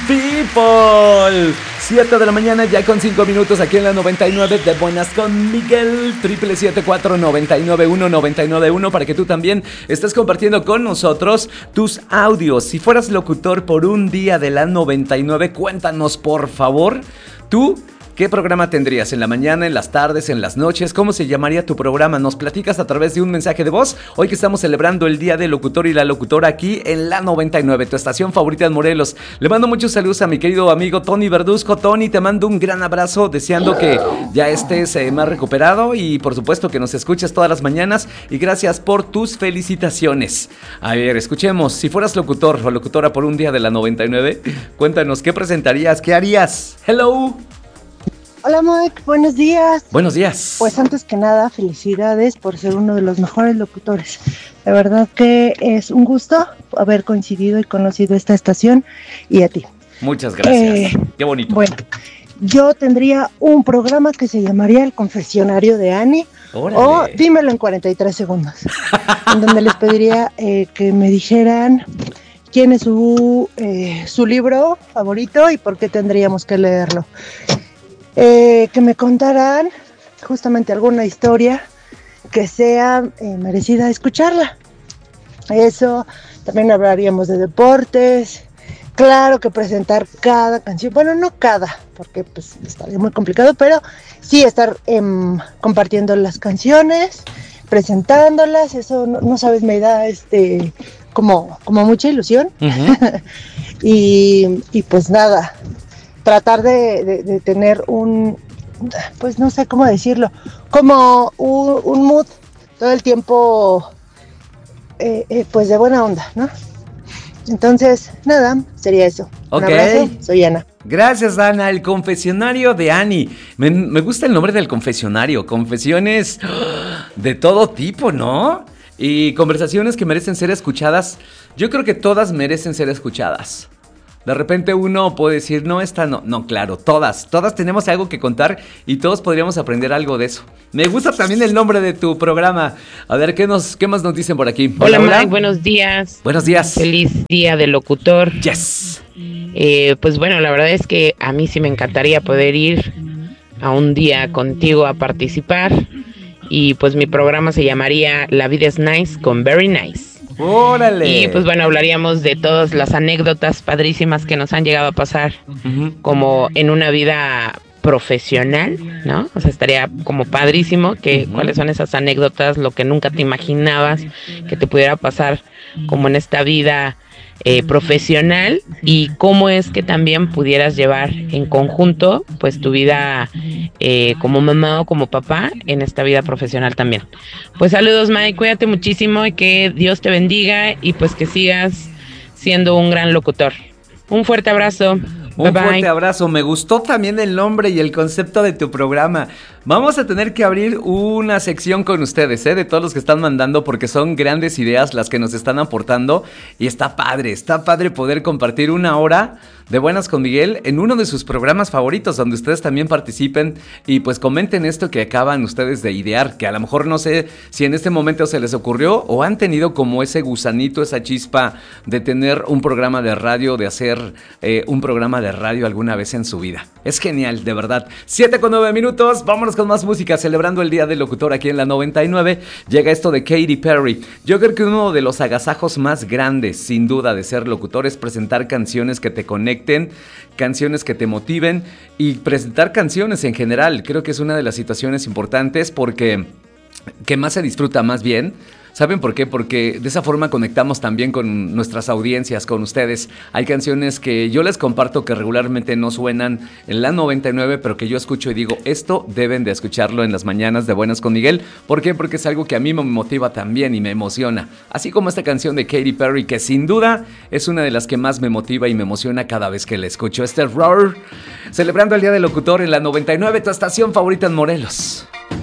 people. 7 de la mañana ya con 5 minutos aquí en la 99 de Buenas con Miguel. 777-499-1991 para que tú también estés compartiendo con nosotros tus audios. Si fueras locutor por un día de la 99, cuéntanos por favor, tú, ¿qué programa tendrías? ¿En la mañana, en las tardes, en las noches? ¿Cómo se llamaría tu programa? Nos platicas a través de un mensaje de voz. Hoy que estamos celebrando el Día del Locutor y la Locutora aquí en la 99, tu estación favorita en Morelos. Le mando muchos saludos a mi querido amigo Tony Verduzco. Tony, te mando un gran abrazo, deseando que ya estés más recuperado y por supuesto que nos escuches todas las mañanas. Y gracias por tus felicitaciones. A ver, escuchemos. Si fueras locutor o locutora por un día de la 99, cuéntanos, ¿qué presentarías? ¿Qué harías? Hello. Hola Mike, buenos días. Buenos días. Pues antes que nada, felicidades por ser uno de los mejores locutores. De verdad que es un gusto haber coincidido y conocido esta estación y a ti. Muchas gracias. Qué bonito. Bueno, yo tendría un programa que se llamaría El Confesionario de Annie. ¡Órale! O Dímelo en 43 segundos, en donde les pediría que me dijeran quién es su libro favorito y por qué tendríamos que leerlo. Que me contaran justamente alguna historia que sea merecida escucharla. Eso, también hablaríamos de deportes. Claro que presentar cada canción, bueno, no cada, porque pues estaría muy complicado, pero sí estar compartiendo las canciones, presentándolas. Eso no sabes, me da como mucha ilusión. Uh-huh. y pues nada, tratar de tener pues no sé cómo decirlo, como un mood todo el tiempo, pues de buena onda, ¿no? Entonces, nada, sería eso. Okay. Un abrazo, soy Ana. Gracias, Ana. El confesionario de Annie. Me gusta el nombre del confesionario. Confesiones de todo tipo, ¿no? Y conversaciones que merecen ser escuchadas. Yo creo que todas merecen ser escuchadas. De repente uno puede decir, no, esta no. No, claro, todas tenemos algo que contar y todos podríamos aprender algo de eso. Me gusta también el nombre de tu programa. A ver, ¿qué más nos dicen por aquí? Hola, Mike, buenos días. Buenos días. Feliz día del locutor. Yes. Pues bueno, la verdad es que a mí sí me encantaría poder ir a un día contigo a participar. Y pues mi programa se llamaría La Vida es Nice con Very Nice. ¡Órale! Y pues bueno, hablaríamos de todas las anécdotas padrísimas que nos han llegado a pasar, uh-huh, como en una vida profesional, ¿no? O sea, estaría como padrísimo que uh-huh, cuáles son esas anécdotas, lo que nunca te imaginabas que te pudiera pasar como en esta vida profesional, y cómo es que también pudieras llevar en conjunto pues tu vida como mamá o como papá en esta vida profesional también. Pues saludos, Mike, cuídate muchísimo y que Dios te bendiga y pues que sigas siendo un gran locutor. Un fuerte abrazo. Un fuerte abrazo. Me gustó también el nombre y el concepto de tu programa. Vamos a tener que abrir una sección con ustedes, de todos los que están mandando, porque son grandes ideas las que nos están aportando. Y está padre poder compartir una hora de Buenas con Miguel en uno de sus programas favoritos, donde ustedes también participen y pues comenten esto que acaban ustedes de idear, que a lo mejor no sé si en este momento se les ocurrió o han tenido como ese gusanito, esa chispa de tener un programa de radio, de hacer un programa de radio alguna vez en su vida. Es genial, de verdad. 7:09, vámonos con más música, celebrando el Día del Locutor aquí en la 99. Llega esto de Katy Perry. Yo creo que uno de los agasajos más grandes, sin duda, de ser locutor es presentar canciones que te conecten, canciones que te motiven y presentar canciones en general. Creo que es una de las situaciones importantes porque que más se disfruta más bien. ¿Saben por qué? Porque de esa forma conectamos también con nuestras audiencias, con ustedes. Hay canciones que yo les comparto que regularmente no suenan en la 99, pero que yo escucho y digo, esto deben de escucharlo en las mañanas de Buenas con Miguel. ¿Por qué? Porque es algo que a mí me motiva también y me emociona. Así como esta canción de Katy Perry, que sin duda es una de las que más me motiva y me emociona cada vez que la escucho. Roar, celebrando el Día del Locutor en la 99, tu estación favorita en Morelos.